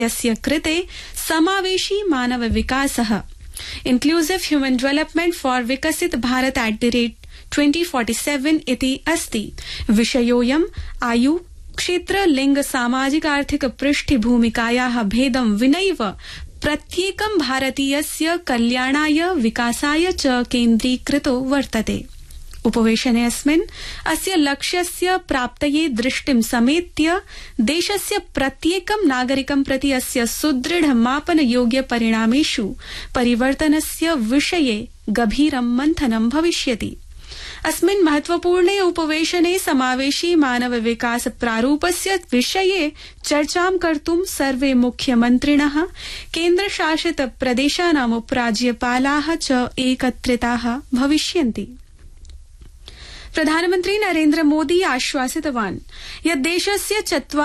यस्य कृते समावेशी मानव विकासः इन्क्लूसिव ह्यूमन डेवलपमेंट फॉर विकसित भारत @2047 इति अस्ति। विषयोऽयं आयु क्षेत्र लिंग सामाजिक आर्थिक पृष्ठभूमिकायाः भेदं विनैव प्रत्येकं भारतीयस्य कल्याणाय विकासाय च केन्द्रीकृतो वर्तते। उपवेशनेऽस्मिन् अस्य लक्ष्यस्य प्राप्तये दृष्टिं समेत्य देशस्य प्रत्येकं नागरिकं प्रति अस्य सुदृढ मापनयोग्य परिणामेषु परिवर्तनस्य विषये गभीरं मन्थनं भविष्यति। अस्मिन् महत्वपूर्णे उपवेशने समावेशी मानव विकास प्रारूपस्य विषये चर्चां कर्तुं सर्वे मुख्यमन्त्रिणः केन्द्रशासित प्रदेशानाम् उपराज्यपालाः च एकत्रिताः भविष्यन्ति। प्रधानमन्त्री नरेन्द्र मोदी आश्वासितवान् यत् देशस्य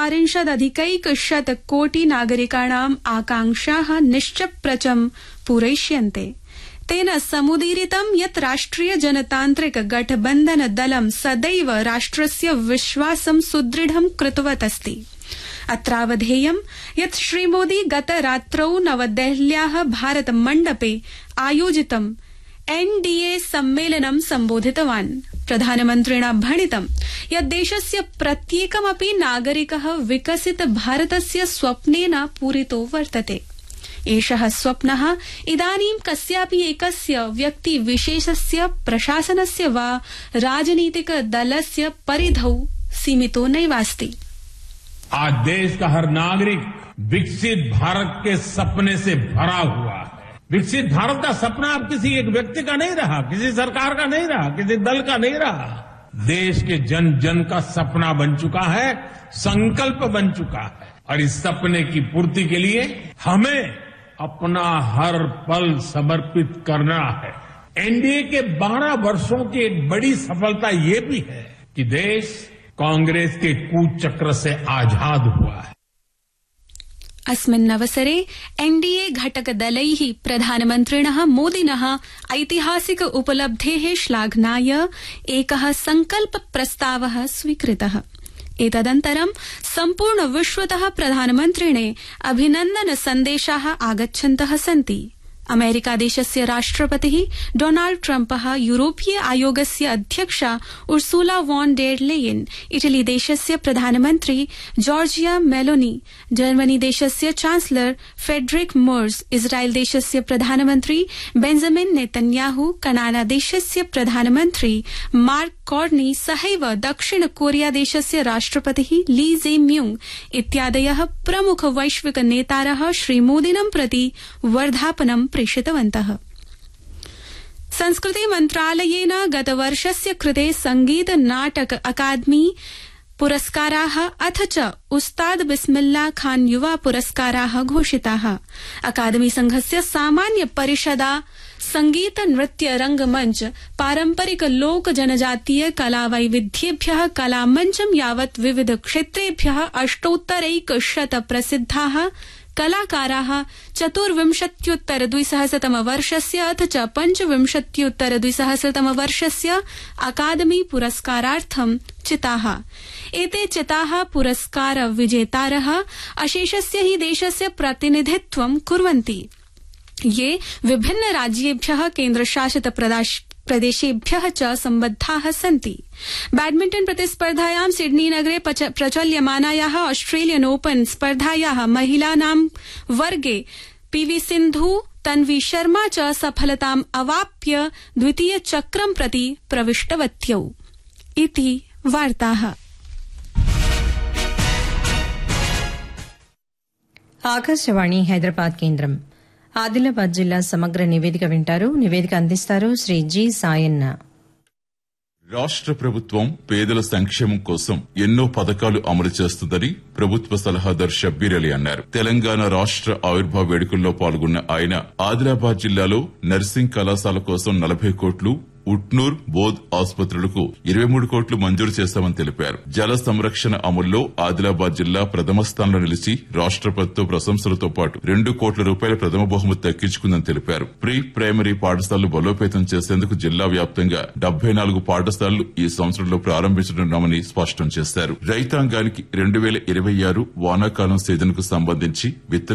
40+ कोटि नागरिकाणाम् आकांक्षाः निश्चप्रचं पूरयिष्यन्ते। तेन समुदीरितं यत् राष्ट्रिय जनतान्त्रिक गठबन्धन दलं सदैव राष्ट्रस्य विश्वासं सुदृढं कृतवत् अस्ति। अत्रावधेयं यत् श्रीमोदी गतरात्रौ नवदेहल्याः भारत मण्डपे आयोजितं NDA सम्मेलनं सम्बोधितवान्। प्रधानमन्त्रिणा भणितं यत् देशस्य प्रत्येकमपि नागरिकः विकसित भारतस्य स्वप्नेन पूरितो वर्तते। एषः स्वप्नः इदानीं कस्यापि एकस्य व्यक्तिविशेषस्य प्रशासनस्य वा राजनीतिक दलस्य परिधौ सीमितो नैवास्ति। आज देश का हर नागरिक विकसित भारत के सपने से भरा हुआ है। विकसित भारत का सपना अब किसी एक व्यक्ति का नहीं रहा, किसी सरकार का नहीं रहा, किसी दल का नहीं रहा। देश के जन जन का सपना बन चुका है, संकल्प बन चुका है। और इस सपने की पूर्ति के लिए हमें अपना हर पल समर्पित करना है। एनडीए के 12 वर्षों की एक बड़ी सफलता ये भी है कि देश कांग्रेस के कूचक्र से आजाद हुआ है। अस्मिन्नवसरे एनडीए घटकदलैः प्रधानमन्त्रिणः मोदिनः ऐतिहासिक उपलब्धेः श्लाघनाय एकः संकल्प प्रस्तावः स्वीकृतः। एतदनन्तरं सम्पूर्ण विश्वतः प्रधानमन्त्रिणे अभिनन्दन सन्देशाः आगच्छन्तः सन्ति। अमेरिका देशस्य राष्ट्रपतिः डोनाल्ड ट्रम्पः, यूरोपीय आयोगस्य अध्यक्षा Ursula von der Leyen, Italy देशस्य प्रधानमन्त्री जॉर्जिया मेलोनी, जर्मनी देशस्य चांसलर फेडरिक मर्ज, इस्राएल देशस्य प्रधानमन्त्री बेंजामिन नेतन्याहू, कनाडा देशस्य प्रधानमन्त्री मार्क कॉर्नी सहैव दक्षिण कोरिया देशस्य राष्ट्रपतिः ली जे म्यूंग इत्यादयः प्रमुख वैश्विक नेतारः श्रीमोदिनं प्रति वर्धापनं प्रेषितवन्तः। संस्कृति मन्त्रालयेन गतवर्षस्य कृते संगीत नाटक अकादमी पुरस्काराः अथ च उस्ताद बिस्मिल्ला खान युवा पुरस्काराः घोषिताः। अकादमी संघस्य सामान्य परिषदा संगीत नृत्य रंगमंच पारंपरिक लोक जनजातीय कला वैविध्येभ्यः कलामंचं यावत् विविध क्षेत्रेभ्यः 8,100 प्रसिद्धाः कलाकाराः 24,200 वर्षस्य अथ च 25,200 वर्षस्य अकादमी पुरस्कारार्थं चिताः। एते चिताः पुरस्कार विजेतारः अशेषस्य हि देशस्य प्रतिनिधित्वं कुर्वन्ति, ये विभिन्न राज्येभ्यः केन्द्रशासित प्रदेशेभ्यः च सम्बद्धाः सन्ति। बैडमिंटन प्रतिस्पर्धायां सिडनी नगरे प्रचल्यमानायाः ऑस्ट्रेलियन ओपन स्पर्धायाः महिलानां वर्गे पीवी सिन्धु तन्वी शर्मा च सफलताम् अवाप्य द्वितीय चक्रं प्रति प्रविष्टवत्यौ। इति वार्ताः। ఆకాశవాణి హైదరాబాద్ కేంద్రం ఆదిలాబాద్ జిల్లా సమగ్ర నివేదిక వింటారు. నివేదిక అందిస్తారు శ్రీ జి సాయన్న. రాష్ట్ర ప్రభుత్వం పేదల సంక్షేమం కోసం ఎన్నో పథకాలు అమలు చేస్తుందని ప్రభుత్వ సలహాదారు షబ్బీర్ అలీ అన్నారు. తెలంగాణ రాష్ట్ర ఆవిర్భావ వేడుకల్లో పాల్గొన్న ఆయన ఆదిలాబాద్ జిల్లాలో నర్సింగ్ కళాశాల కోసం 40 కోట్లు, ఉట్నూర్ బోధ్ ఆసుపత్రులకు 23 కోట్లు మంజూరు చేశామని తెలిపారు. జల సంరక్షణ అమల్లో ఆదిలాబాద్ జిల్లా ప్రథమ స్థానంలో నిలిచి రాష్ట్ర ప్రభుత్వ ప్రశంసలతో పాటు 2 కోట్ల రూపాయల ప్రథమ బహుమతి దక్కించుకుందని తెలిపారు. ప్రీ ప్రైమరీ పాఠశాలలు బలోపేతం చేసేందుకు జిల్లా వ్యాప్తంగా 74 పాఠశాలలు ఈ సంవత్సరంలో ప్రారంభించనున్నామని స్పష్టం చేశారు. రైతాంగానికి 2026 వానాకాలం సీజన్ కు సంబంధించి విత్తన